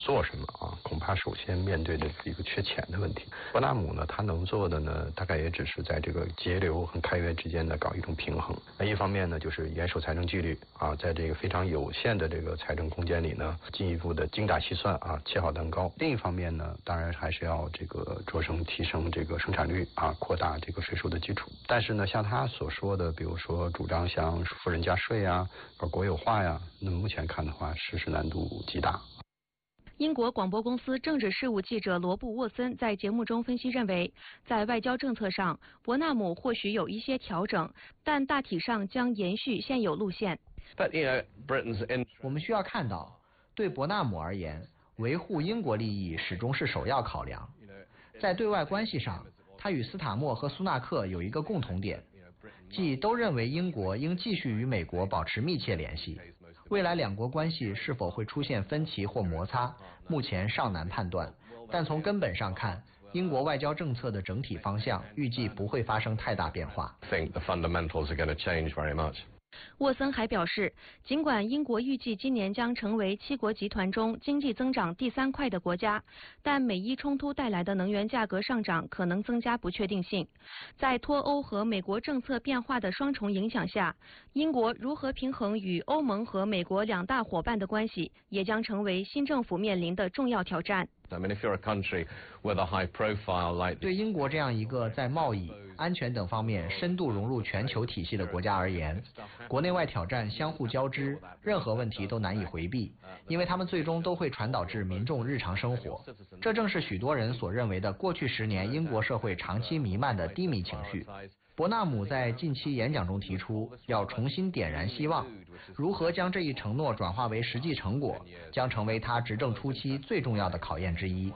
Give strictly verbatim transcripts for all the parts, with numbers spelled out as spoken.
做什么啊？恐怕首先面对的是一个缺钱的问题。伯纳姆呢，他能做的呢，大概也只是在这个节流和开源之间呢搞一种平衡。那一方面呢，就是严守财政纪律啊，在这个非常有限的这个财政空间里呢，进一步的精打细算啊，切好蛋糕。另一方面呢，当然还是要这个着声提升这个生产率啊，扩大这个税收的基础。但是呢，像他所说的，比如说主张像富人加税呀，或国有化呀，那么目前看的话，实施难度极大。 英国广播公司政治事务记者罗布·沃森在节目中分析认为，在外交政策上，伯纳姆或许有一些调整，但大体上将延续现有路线。 我们需要看到，对伯纳姆而言，维护英国利益始终是首要考量。在对外关系上，他与斯塔默和苏纳克有一个共同点，即都认为英国应继续与美国保持密切联系。未来两国关系是否会出现分歧或摩擦，目前尚难判断。但从根本上看，英国外交政策的整体方向预计不会发生太大变化。 沃森还表示，尽管英国预计今年将成为七国集团中经济增长第三快的国家，但美伊冲突带来的能源价格上涨可能增加不确定性。在脱欧和美国政策变化的双重影响下，英国如何平衡与欧盟和美国两大伙伴的关系，也将成为新政府面临的重要挑战。 对英国这样一个在贸易、安全等方面深度融入全球体系的国家而言，国内外挑战相互交织，任何问题都难以回避，因为他们最终都会传导至民众日常生活。这正是许多人所认为的过去十年英国社会长期弥漫的低迷情绪。伯纳姆在近期演讲中提出，要重新点燃希望。如何将这一承诺转化为实际成果，将成为他执政初期最重要的考验之一。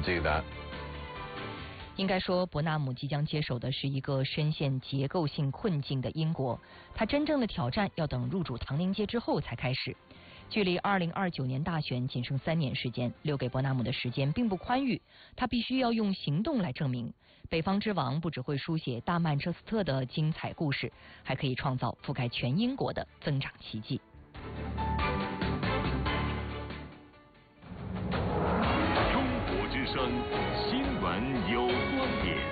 应该说，伯纳姆即将接手的是一个深陷结构性困境的英国，他真正的挑战要等入主唐宁街之后才开始。距离二零二九年大选仅剩三年时间，留给伯纳姆的时间并不宽裕，他必须要用行动来证明，北方之王不只会书写大曼彻斯特的精彩故事，还可以创造覆盖全英国的增长奇迹。 中国之声，新闻有观点。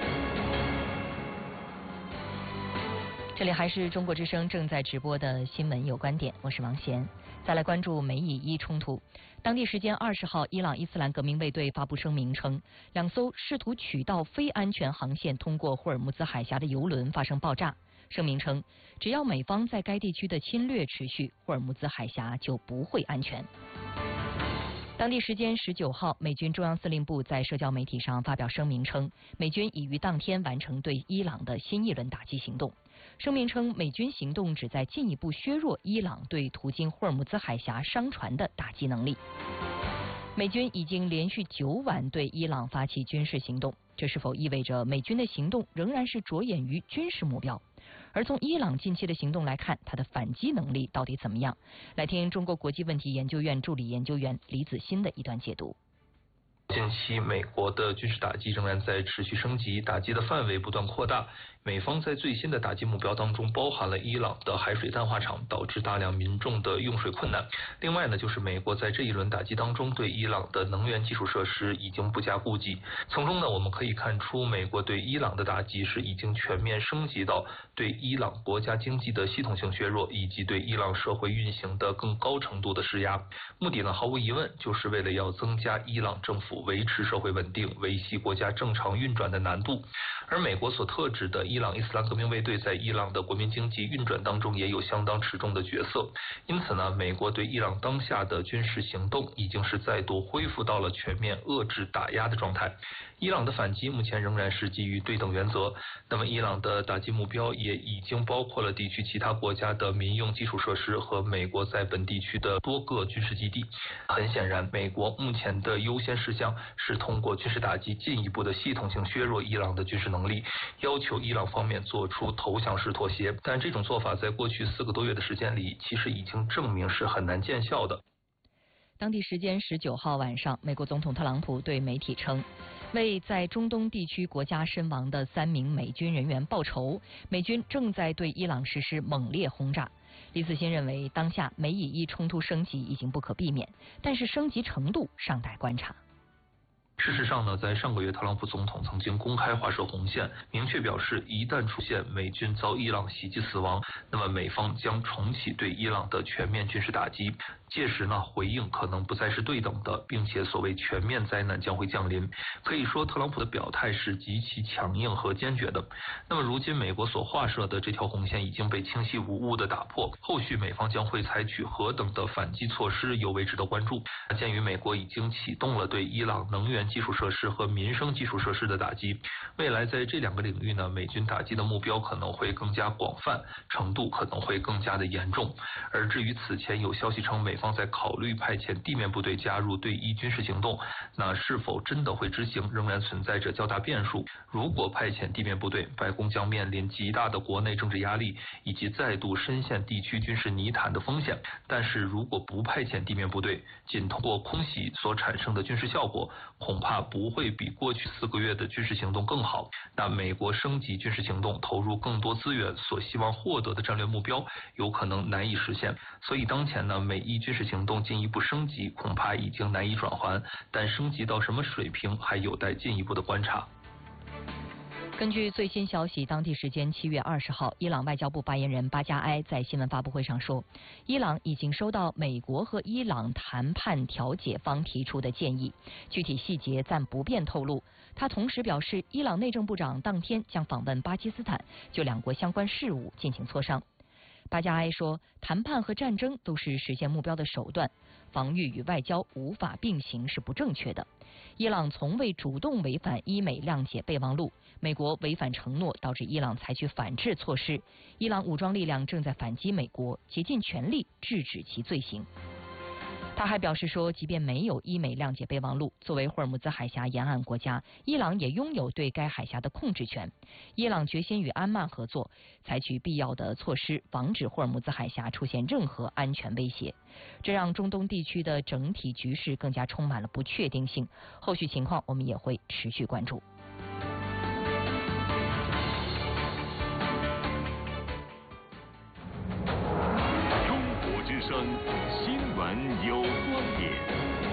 这里还是中国之声正在直播的新闻有观点，我是王贤。再来关注美以伊冲突。当地时间二十号，伊朗伊斯兰革命卫队发布声明称，两艘试图取道非安全航线通过霍尔木兹海峡的油轮发生爆炸。声明称，只要美方在该地区的侵略持续，霍尔木兹海峡就不会安全。当地时间十九号，美军中央司令部在社交媒体上发表声明称，美军已于当天完成对伊朗的新一轮打击行动。声明称，美军行动旨在进一步削弱伊朗对途经霍尔木兹海峡商船的打击能力。美军已经连续九晚对伊朗发起军事行动，这是否意味着美军的行动仍然是着眼于军事目标？而从伊朗近期的行动来看，它的反击能力到底怎么样？来听中国国际问题研究院助理研究员李子欣的一段解读。 近期美国的军事打击仍然在持续升级，打击的范围不断扩大。美方在最新的打击目标当中包含了伊朗的海水淡化厂，导致大量民众的用水困难。另外呢，就是美国在这一轮打击当中对伊朗的能源基础设施已经不加顾忌。从中呢，我们可以看出美国对伊朗的打击是已经全面升级到对伊朗国家经济的系统性削弱，以及对伊朗社会运行的更高程度的施压。目的呢，毫无疑问就是为了要增加伊朗政府维持社会稳定、维系国家正常运转的难度。而美国所特指的伊朗伊斯兰革命卫队在伊朗的国民经济运转当中也有相当持重的角色。因此呢，美国对伊朗当下的军事行动已经是再度恢复到了全面遏制打压的状态。伊朗的反击目前仍然是基于对等原则，那么伊朗的打击目标也已经包括了地区其他国家的民用基础设施和美国在本地区的多个军事基地。很显然，美国目前的优先事项是通过军事打击进一步的系统性削弱伊朗的军事能力，要求伊朗方面做出投降式妥协。但这种做法在过去四个多月的时间里，其实已经证明是很难见效的。 当地时间十九号晚上，美国总统特朗普对媒体称，为在中东地区国家身亡的三名美军人员报仇，美军正在对伊朗实施猛烈轰炸。 李子欣认为，当下美以伊冲突升级已经不可避免，但是升级程度尚待观察。 事实上呢，在上个月，特朗普总统曾经公开划设红线，明确表示，一旦出现美军遭伊朗袭击死亡，那么美方将重启对伊朗的全面军事打击。届时呢，回应可能不再是对等的，并且所谓全面灾难将会降临。可以说，特朗普的表态是极其强硬和坚决的。那么，如今美国所划设的这条红线已经被清晰无误的打破，后续美方将会采取何等的反击措施，尤为值得关注。鉴于美国已经启动了对伊朗能源基础设施和民生基础设施的打击，未来在这两个领域呢，美军打击的目标可能会更加广泛，程度可能会更加的严重。而至于此前有消息称美方在考虑派遣地面部队加入对伊军事行动，那是否真的会执行，仍然存在着较大变数。如果派遣地面部队，白宫将面临极大的国内政治压力，以及再度深陷地区军事泥潭的风险。但是如果不派遣地面部队，仅通过空袭所产生的军事效果，恐怕不会比过去四个月的军事行动更好。那美国升级军事行动，投入更多资源所希望获得的战略目标，有可能难以实现。所以当前呢，美伊军事行动进一步升级，恐怕已经难以转圜，但升级到什么水平，还有待进一步的观察。 根据最新消息，当地时间七月二十号，伊朗外交部发言人巴加埃在新闻发布会上说，伊朗已经收到美国和伊朗谈判调解方提出的建议，具体细节暂不便透露。他同时表示，伊朗内政部长当天将访问巴基斯坦，就两国相关事务进行磋商。巴加埃说，谈判和战争都是实现目标的手段，防御与外交无法并行是不正确的。伊朗从未主动违反伊美谅解备忘录，美国违反承诺导致伊朗采取反制措施，伊朗武装力量正在反击美国，竭尽全力制止其罪行。他还表示说，即便没有伊美谅解备忘录，作为霍尔木兹海峡沿岸国家，伊朗也拥有对该海峡的控制权。伊朗决心与安曼合作，采取必要的措施，防止霍尔木兹海峡出现任何安全威胁。这让中东地区的整体局势更加充满了不确定性。后续情况我们也会持续关注。 中国之声新闻有观点。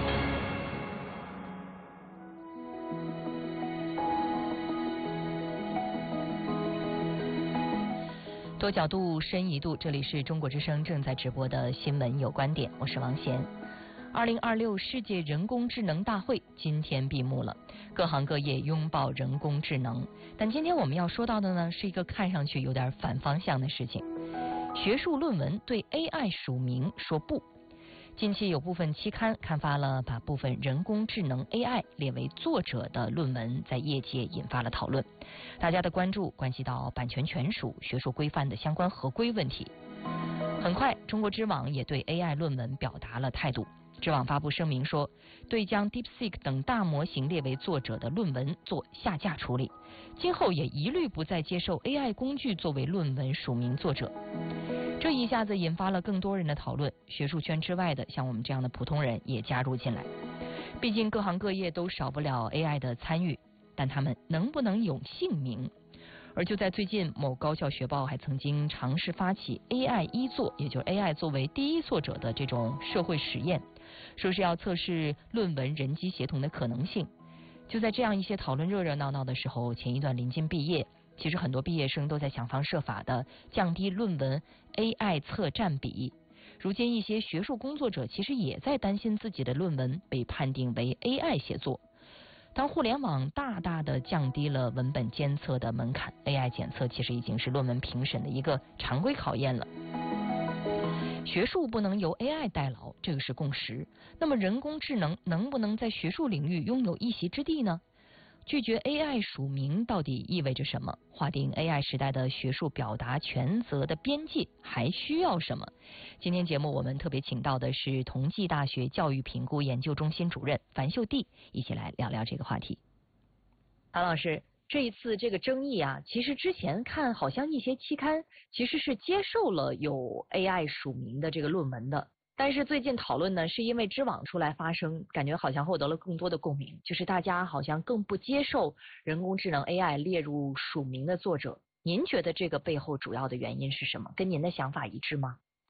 多角度、深一度，这里是中国之声正在直播的新闻有观点，我是王贤。二零二六世界人工智能大会今天闭幕了，各行各业拥抱人工智能。但今天我们要说到的呢，是一个看上去有点反方向的事情。学术论文对 A I 署名说不。近期有部分期刊刊发了把部分人工智能 A I 列为作者的论文，在业界引发了讨论。大家的关注关系到版权权属、学术规范的相关合规问题。很快，中国知网也对 A I 论文表达了态度。知网发布声明说，对将 DeepSeek 等大模型列为作者的论文做下架处理，今后也一律不再接受 A I 工具作为论文署名作者。这一下子引发了更多人的讨论，学术圈之外的像我们这样的普通人也加入进来。毕竟各行各业都少不了 A I 的参与，但他们能不能有姓名？而就在最近，某高校学报还曾经尝试发起 A I 一作，也就是 A I 作为第一作者的这种社会实验，说是要测试论文人机协同的可能性。就在这样一些讨论热热闹闹的时候，前一段临近毕业，其实很多毕业生都在想方设法的降低论文 A I 测占比。如今一些学术工作者其实也在担心自己的论文被判定为 A I 写作。当互联网大大的降低了文本监测的门槛， A I 检测其实已经是论文评审的一个常规考验了。学术不能由 A I 代劳，这个是共识。那么人工智能能不能在学术领域拥有一席之地呢？拒绝 A I 署名到底意味着什么？划定 A I 时代的学术表达权责的边界还需要什么？今天节目我们特别请到的是同济大学教育评估研究中心主任樊秀娣，一起来聊聊这个话题。樊老师，这一次这个争议啊，其实之前看好像一些期刊其实是接受了有 A I 署名的这个论文的。但是最近讨论呢，是因为知网出来发声，感觉好像获得了更多的共鸣，就是大家好像更不接受人工智能 A I 列入署名的作者。您觉得这个背后主要的原因是什么？跟您的想法一致吗？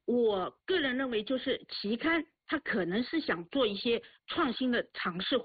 我个人认为就是期刊它可能是想做一些创新的尝试。